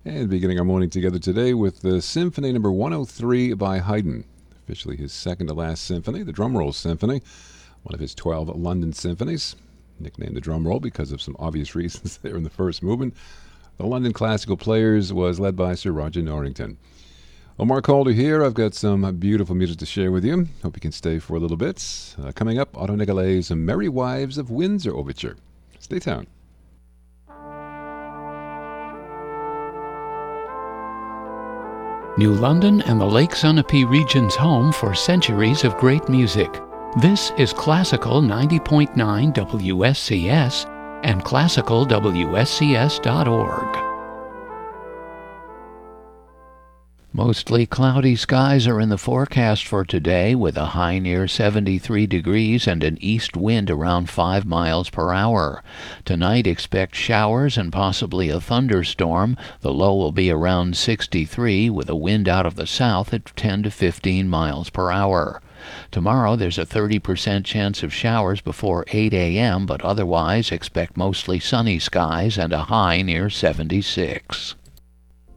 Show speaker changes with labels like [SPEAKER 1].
[SPEAKER 1] And beginning our morning together today with the Symphony Number 103 by Haydn. Officially his second to last symphony, the Drumroll Symphony, one of his 12 London symphonies. Nicknamed the Drumroll because of some obvious reasons there in the first movement. The London Classical Players was led by Sir Roger Norrington. Well, Mark Calder here. I've got some beautiful music to share with you. Hope you can stay for a little bit. Coming up, Otto Nicolet's Merry Wives of Windsor Overture. Stay tuned.
[SPEAKER 2] New London and the Lake Sunapee region's home for centuries of great music. This is Classical 90.9 WSCS and classicalwscs.org. Mostly cloudy skies are in the forecast for today, with a high near 73 degrees and an east wind around 5 miles per hour. Tonight expect showers and possibly a thunderstorm. The low will be around 63, with a wind out of the south at 10 to 15 miles per hour. Tomorrow there's a 30% chance of showers before 8 a.m., but otherwise expect mostly sunny skies and a high near 76.